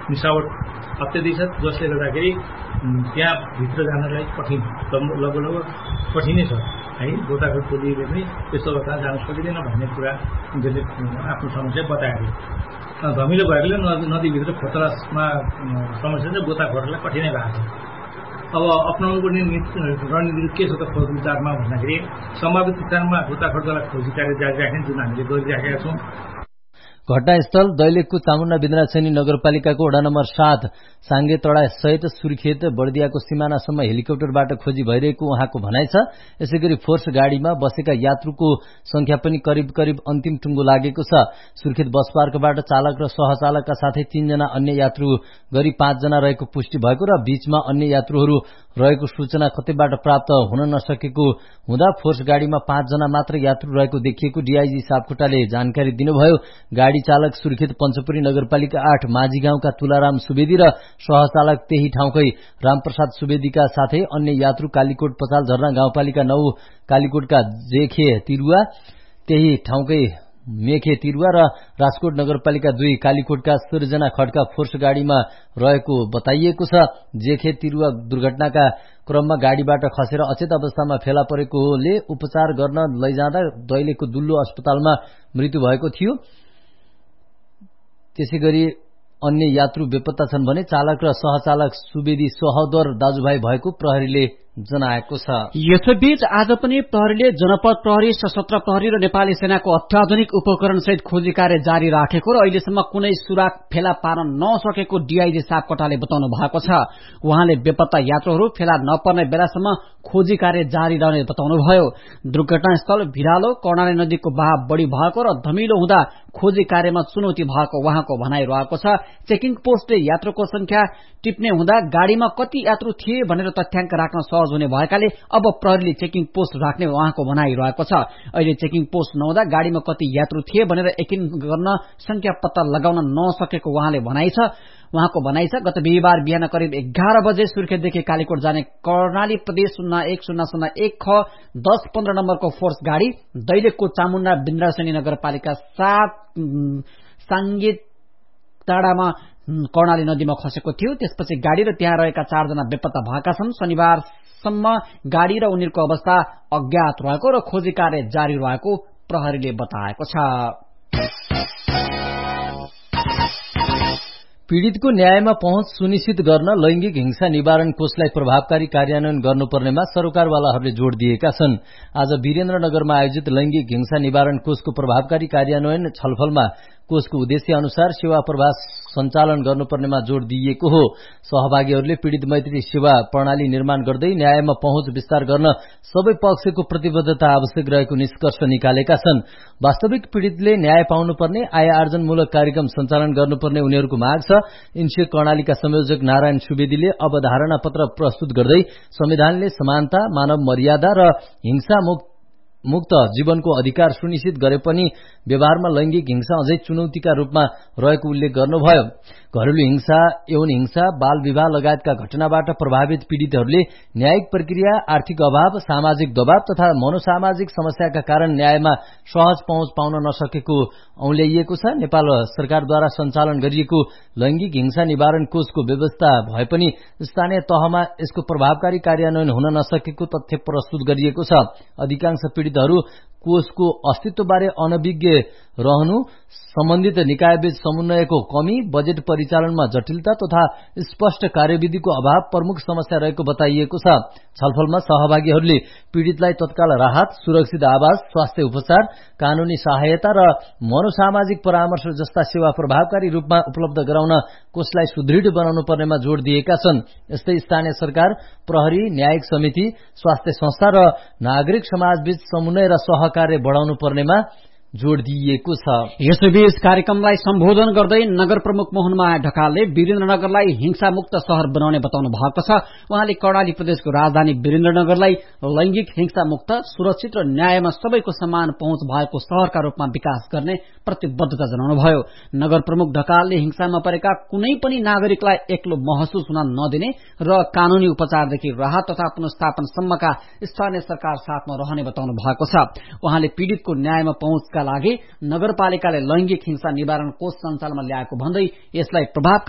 मिसावट अत्याधिक छ, जसले गर्दाखेरि त्यहाँ भित्र जानलाई कठिन, लगभग कठिनै छ है। गोताखोर टोलीले पनि त्यस्तो अवस्था जान सकिँदैन भन्ने कुरा उनीहरूले आफ्नो समस्या बताएको। धमिलो भएकोले नदीभित्र खोतलासमा समस्या चाहिँ गोताखोरलाई कठिनै भएको छ। अब अप्नाउनु पर्ने रणनीति के छ त खोज विचारमा भन्दाखेरि सम्भावित स्थानमा गोताखोरलाई खोजी कार्य जारी राख्ने जुन हामीले गरिराखेका छौँ। घटनास्थल दैलेखको चामुण्डा बिन्द्राछैनी नगरपालिकाको वडा नम्बर 7 साङ्गे तडा सहित सुर्खेत बर्दियाको सिमानासम्म हेलिकप्टरबाट खोजी भइरहेको उहाँको भनाइ छ। यसैगरी फोर्स गाडीमा बसेका यात्रुको संख्या पनि करिब करिब अन्तिम टुङ्गो लागेको छ। सुर्खेत बस पार्कबाट चालक र सहचालकका साथै 3 जना अन्य यात्रु गरी 5 जना रहेको पुष्टि भएको र बीचमा अन्य यात्रुहरू रहेको सूचना कतैबाट प्राप्त हुन नसकेको हुँदा फोर्स गाडीमा 5 जना मात्र यात्रु रहेको देखिएको डीआईजी सापकोटाले जानकारी दिनुभयो। गाडी चालक सुर्खेत पञ्चपुरी नगरपालिका 8 माझी गाउँका तुलाराम सुवेदी र सहचालक त्यही ठाउँकै रामप्रसाद सुवेदीका साथै अन्य यात्रु कालीकोट पचाल झरना गाउँपालिका 9 कालीकोटका जेखे तिरुवा, त्यही ठाउँकै मेखे तिरुवा र राजकोट नगरपालिका 2 कालीकोटका सृजना खड्का फोर्स गाडीमा रहेको बताइएको छ। जेखे तिरुवा दुर्घटनाका क्रममा गाडीबाट खसेर अचेत अवस्थामा फेला परेकोले उपचार गर्न लैजाँदा दैलेखको दुल्लो अस्पतालमा मृत्यु भएको थियो। त्यसैगरी अन्य यात्रु बेपत्ता छन् भने चालक र सहचालक सुवेदी सहोदर दाजुभाइ भएको प्रहरीले जनाएको छ। यसैबीच आज पनि प्रहरीले जनपद प्रहरी, सशस्त्र प्रहरी र नेपाली सेनाको अत्याधुनिक उपकरण सहित खोजी कार्य जारी राखेको र अहिलेसम्म कुनै सुराग फेला पार्न नसकेको डीआईजी सापकोटाले बताउनु भएको छ। उहाँले बेपत्ता यात्रुहरू फेला नपर्ने बेलासम्म खोजी कार्य जारी रहने बताउनुभयो। दुर्घटनास्थल भिरालो, कर्णाली नदीको बहाव बढ़ी भएको र धमिलो हुँदा खोजी कार्यमा चुनौती भएको उहाँको भनाइरहेको छ। चेकिङ पोस्टले यात्रुको संख्या टिप्ने हुँदा गाडीमा कति यात्रु थिए भनेर तथ्याङ्क राख्न सहज हुने भएकाले अब प्रहरीले चेकिङ पोस्ट राख्ने उहाँको भनाइरहेको छ। अहिले चेकिङ पोस्ट नहुँदा गाडीमा कति यात्रु थिए भनेर यकिन गर्न संख्या पत्ता लगाउन नसकेको उहाँको भनाइ छ। गत बिहीबार बिहान करिब 11 बजे सुर्खेतदेखि कालीकोट जाने कर्णाली प्रदेश 010001 ख 10-15 नम्बरको फोर्स गाडी दैलेखको चामुण्डा बिन्द्राछैनी नगरपालिका 7 साङ्गे ताडामा कर्णाली नदीमा खसेको थियो। त्यसपछि गाडी र त्यहाँ रहेका 4 जना बेपत्ता भएका छन्। शनिबारसम्म गाडी र उनीहरूको अवस्था अज्ञात रहेको र खोजी कार्य जारी रहेको प्रहरीले बताएको छ। पीड़ितको न्यायमा पहुँच सुनिश्चित गर्न लैंगिक हिंसा निवारण कोषलाई प्रभावकारी कार्यान्वयन गर्नुपर्नेमा सरकारवालाहरूले जोड़ दिएका छन्। आज वीरेन्द्रनगरमा आयोजित लैंगिक हिंसा निवारण कोषको प्रभावकारी कार्यान्वयन छलफलमा कोषको उद्देश्य अनुसार सेवा प्रवाह सञ्चालन गर्नुपर्नेमा जोड़ दिइएको हो। सहभागीहरूले पीड़ित मैत्री सेवा प्रणाली निर्माण गर्दै न्यायमा पहुँच विस्तार गर्न सबै पक्षको प्रतिबद्धता आवश्यक रहेको निष्कर्ष निकालेका छन्। वास्तविक पीड़ितले न्याय पाउनुपर्ने, आय आर्जनमूलक कार्यक्रम सञ्चालन गर्नुपर्ने उनीहरूको माग छ। इन्से कर्णालीका संयोजक नारायण सुवेदीले अवधारणा पत्र प्रस्तुत गर्दै संविधानले समानता, मानव मर्यादा र हिंसा मुक्त जीवनको अधिकार सुनिश्चित गरे पनि व्यवहारमा लैंगिक हिंसा अझै चुनौतीका रूपमा रहेको उल्लेख गर्नुभयो। घरेलु हिंसा, यौन हिंसा, बाल विवाह लगायतका घटनाबाट प्रभावित पीड़ितहरूले न्यायिक प्रक्रिया, आर्थिक अभाव, सामाजिक दबाव तथा मनोसामाजिक समस्याका कारण न्यायमा सहज पहुँच पाउन नसकेको औल्याइएको छ। नेपाल सरकारद्वारा सञ्चालन गरिएको लैंगिक हिंसा निवारण कोषको व्यवस्था भए पनि स्थानीय तहमा यसको प्रभावकारी कार्यान्वयन हुन नसकेको तथ्य प्रस्तुत गरिएको छ। अधिकांश पीड़ितहरू कोषको अस्तित्वबारे अनभिज्ञ रहनु, सम्बन्धित निकायबीच समन्वयको कमी, बजेट परिचालनमा जटिलता तथा स्पष्ट कार्यविधिको अभाव प्रमुख समस्या रहेको बताइएको छ। छलफलमा सहभागीहरूले पीड़ितलाई तत्काल राहत, सुरक्षित आवास, स्वास्थ्य उपचार, कानूनी सहायता र मनोसामाजिक परामर्श जस्ता सेवा प्रभावकारी रूपमा उपलब्ध गराउन कोषलाई सुदृढ बनाउनु पर्नेमा जोड़ दिएका छन्। यस्तै स्थानीय सरकार, प्रहरी, न्यायिक समिति, स्वास्थ्य संस्था र नागरिक समाजबीच समन्वय र सहकार्य बढ़ाउनु पर्नेमा जोड़ दिइएको छ। यसैबीच कार्यक्रमलाई सम्बोधन गर्दै नगर प्रमुख मोहनमाया ढकालले वीरेन्द्रनगरलाई हिंसा मुक्त शहर बनाउने बताउनु भएको छ। उहाँले कर्णाली प्रदेशको राजधानी वीरेन्द्रनगरलाई लैंगिक हिंसा मुक्त, सुरक्षित र न्यायमा सबैको समान पहुँच भएको शहरका रूपमा विकास गर्ने प्रतिबद्धता जनाउनुभयो। नगर प्रमुख ढकालले हिंसामा परेका कुनै पनि नागरिकलाई एक्लो महसुस हुन नदिने र कानूनी उपचारदेखि राहत तथा पुनर्स्थापनसम्मका स्थानीय सरकार साथमा रहने बताउनु भएको छ। उहाँले पीड़ितको न्यायमा पहुँचका लागि नगरपालिकाले लैंगिक हिंसा निवारण कोष सञ्चालनमा ल्याएको भन्दै यसलाई प्रभाव